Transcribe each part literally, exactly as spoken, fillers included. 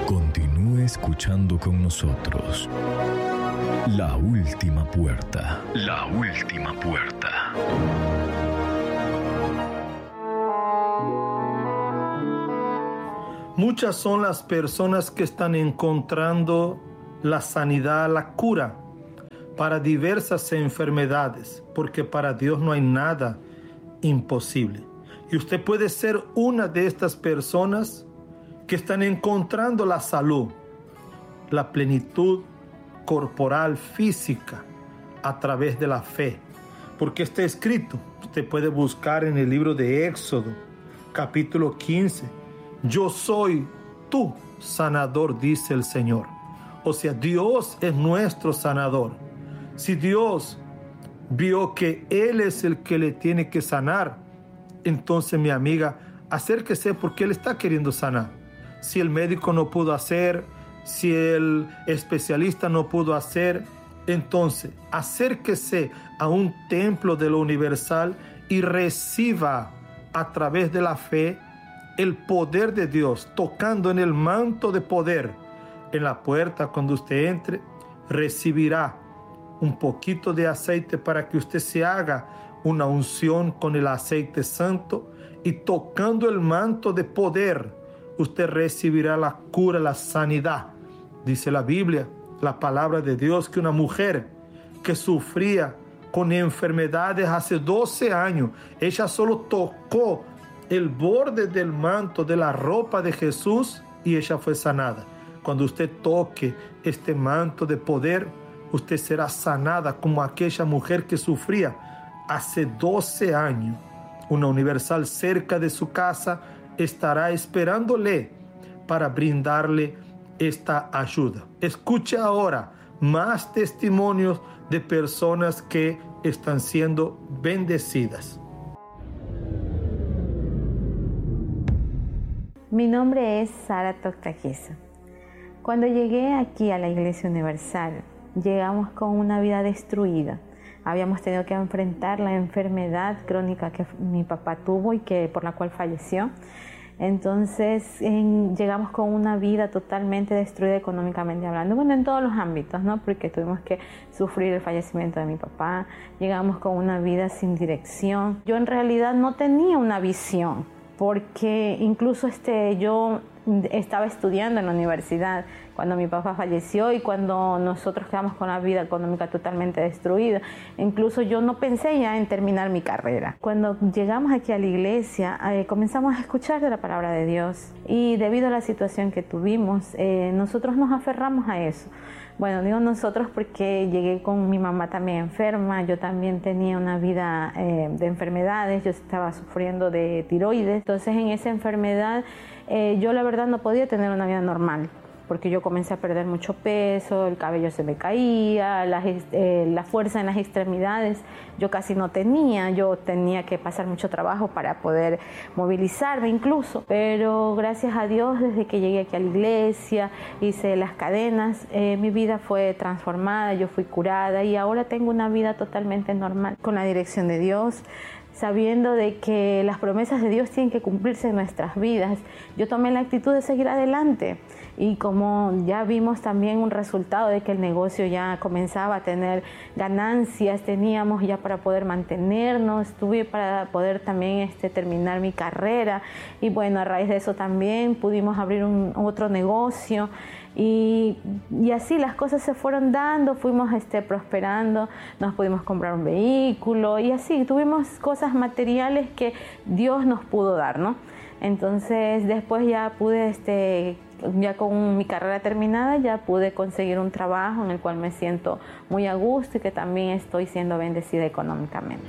Continúe escuchando con nosotros. La última puerta. La última puerta. Muchas son las personas que están encontrando la sanidad, la cura para diversas enfermedades, porque para Dios no hay nada imposible. Y usted puede ser una de estas personas que están encontrando la salud, la plenitud corporal, física, a través de la fe. Porque está escrito, usted puede buscar en el libro de Éxodo, capítulo quince, yo soy tu sanador, dice el Señor. O sea, Dios es nuestro sanador. Si Dios vio que Él es el que le tiene que sanar, entonces, mi amiga, acérquese porque Él está queriendo sanar. Si el médico no pudo hacer, si el especialista no pudo hacer, entonces acérquese a un templo de lo universal y reciba a través de la fe el poder de Dios, tocando en el manto de poder. En la puerta, cuando usted entre, recibirá un poquito de aceite para que usted se haga una unción con el aceite santo, y tocando el manto de poder, usted recibirá la cura, la sanidad. Dice la Biblia, la palabra de Dios, que una mujer que sufría con enfermedades hace doce años, ella solo tocó el borde del manto de la ropa de Jesús y ella fue sanada. Cuando usted toque este manto de poder, usted será sanada como aquella mujer que sufría hace doce años. Una universal cerca de su casa estará esperándole para brindarle esta ayuda. Escuche ahora más testimonios de personas que están siendo bendecidas. Mi nombre es Sara Toctaquiza. Cuando llegué aquí a la Iglesia Universal, llegamos con una vida destruida. Habíamos tenido que enfrentar la enfermedad crónica que mi papá tuvo y que por la cual falleció. Entonces en, llegamos con una vida totalmente destruida económicamente hablando, bueno, en todos los ámbitos, ¿no? Porque tuvimos que sufrir el fallecimiento de mi papá, llegamos con una vida sin dirección. Yo en realidad no tenía una visión, porque incluso este, yo estaba estudiando en la universidad cuando mi papá falleció y cuando nosotros quedamos con la vida económica totalmente destruida. Incluso yo no pensé ya en terminar mi carrera. Cuando llegamos aquí a la iglesia, eh, comenzamos a escuchar de la palabra de Dios, y debido a la situación que tuvimos, eh, nosotros nos aferramos a eso. Bueno, digo nosotros porque llegué con mi mamá también enferma, yo también tenía una vida eh, de enfermedades, yo estaba sufriendo de tiroides. Entonces en esa enfermedad eh, yo la verdad no podía tener una vida normal, porque yo comencé a perder mucho peso, el cabello se me caía, la, eh, la fuerza en las extremidades yo casi no tenía, yo tenía que pasar mucho trabajo para poder movilizarme incluso, pero gracias a Dios desde que llegué aquí a la iglesia, hice las cadenas, eh, mi vida fue transformada, yo fui curada y ahora tengo una vida totalmente normal con la dirección de Dios, sabiendo de que las promesas de Dios tienen que cumplirse en nuestras vidas. Yo tomé la actitud de seguir adelante y como ya vimos también un resultado de que el negocio ya comenzaba a tener ganancias, teníamos ya para poder mantenernos, tuve para poder también este, terminar mi carrera y bueno, a raíz de eso también pudimos abrir un otro negocio. Y, y así las cosas se fueron dando, fuimos este, prosperando, nos pudimos comprar un vehículo y así tuvimos cosas materiales que Dios nos pudo dar, ¿no? Entonces después ya pude, este, ya con mi carrera terminada, ya pude conseguir un trabajo en el cual me siento muy a gusto y que también estoy siendo bendecida económicamente.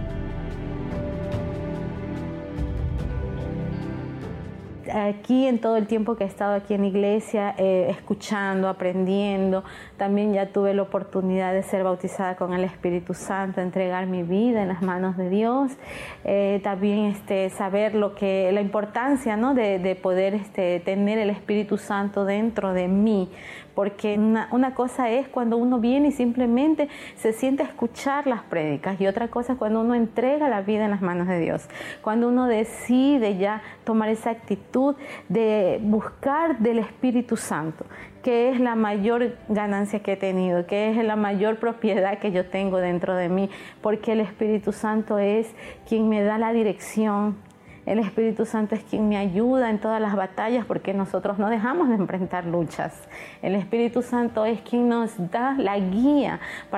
Aquí en todo el tiempo que he estado aquí en la iglesia, eh, escuchando, aprendiendo, también ya tuve la oportunidad de ser bautizada con el Espíritu Santo, entregar mi vida en las manos de Dios, eh, también este, saber lo que, la importancia, ¿no? de, de poder este, tener el Espíritu Santo dentro de mí, porque una, una cosa es cuando uno viene y simplemente se siente a escuchar las prédicas y otra cosa es cuando uno entrega la vida en las manos de Dios, cuando uno decide ya tomar esa actitud actitud de buscar del Espíritu Santo, que es la mayor ganancia que he tenido, que es la mayor propiedad que yo tengo dentro de mí, porque el Espíritu Santo es quien me da la dirección. El Espíritu Santo es quien me ayuda en todas las batallas, porque nosotros no dejamos de enfrentar luchas. El Espíritu Santo es quien nos da la guía para